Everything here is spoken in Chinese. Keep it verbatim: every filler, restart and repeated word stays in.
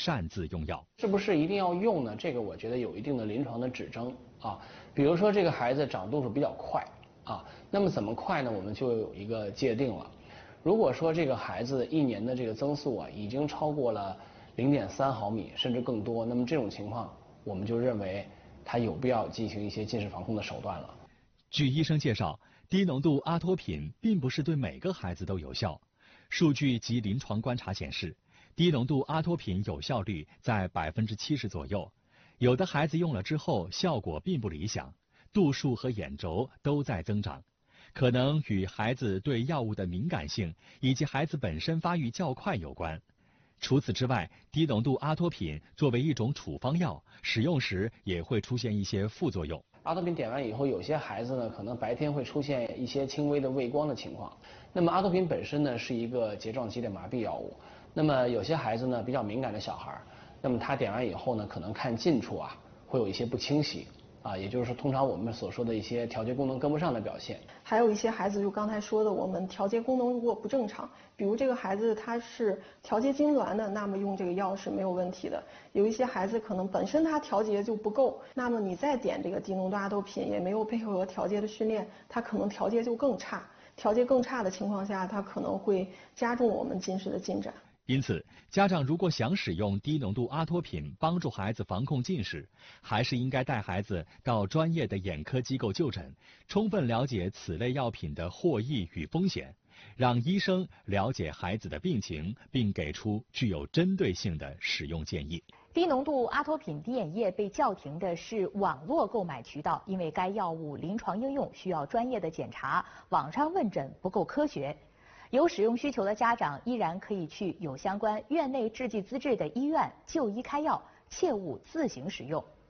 擅自用药。 是不是一定要用呢？这个我觉得有一定的临床的指征啊。比如说这个孩子长度数比较快啊，那么怎么快呢？我们就有一个界定了。如果说这个孩子一年的这个增速啊已经超过了零点三毫米甚至更多，那么这种情况我们就认为他有必要进行一些近视防控的手段了。 据医生介绍，低浓度阿托品并不是对每个孩子都有效。数据及临床观察显示，低浓度阿托品有效率在百分之七十左右，有的孩子用了之后效果并不理想，度数和眼轴都在增长，可能与孩子对药物的敏感性以及孩子本身发育较快有关。除此之外，低浓度阿托品作为一种处方药，使用时也会出现一些副作用。 阿托品点完以后，有些孩子呢可能白天会出现一些轻微的畏光的情况。那么阿托品本身呢是一个睫状肌的麻痹药物，那么有些孩子呢比较敏感的小孩，那么他点完以后呢，可能看近处啊会有一些不清晰。啊，也就是说，通常我们所说的一些调节功能跟不上的表现。 还有一些孩子，就刚才说的，我们调节功能如果不正常，比如这个孩子他是调节痉挛的，那么用这个药是没有问题的。有一些孩子可能本身他调节就不够，那么你再点这个低浓度阿托品，也没有配合调节的训练，他可能调节就更差。调节更差的情况下，他可能会加重我们近视的进展。 因此，家长如果想使用低浓度阿托品帮助孩子防控近视，还是应该带孩子到专业的眼科机构就诊，充分了解此类药品的获益与风险，让医生了解孩子的病情，并给出具有针对性的使用建议。 低浓度阿托品滴眼液被叫停的是网络购买渠道，因为该药物临床应用需要专业的检查，网上问诊不够科学。有使用需求的家长依然可以去有相关院内制剂资质的医院就医开药，切勿自行使用。